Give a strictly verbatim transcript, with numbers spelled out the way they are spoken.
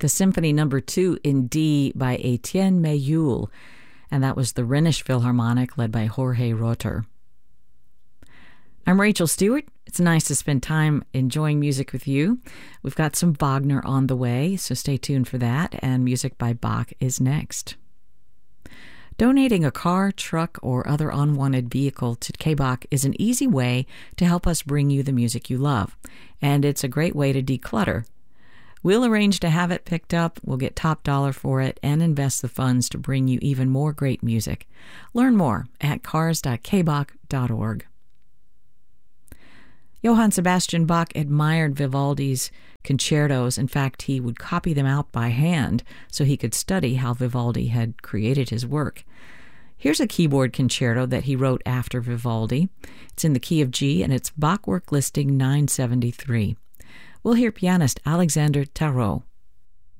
the Symphony Number Two in D by Etienne Mayul, and that was the Rhenish Philharmonic led by Jorge Rotter. I'm Rachel Stewart. It's nice to spend time enjoying music with you. We've got some Wagner on the way, so stay tuned for that, and music by Bach is next. Donating a car, truck, or other unwanted vehicle to K B O C is an easy way to help us bring you the music you love, and it's a great way to declutter. We'll arrange to have it picked up, we'll get top dollar for it, and invest the funds to bring you even more great music. Learn more at cars dot k b o c dot org. Johann Sebastian Bach admired Vivaldi's concertos. In fact, he would copy them out by hand so he could study how Vivaldi had created his work. Here's a keyboard concerto that he wrote after Vivaldi. It's in the key of G, and it's Bach Work Listing nine seventy-three. We'll hear pianist Alexander Tarot.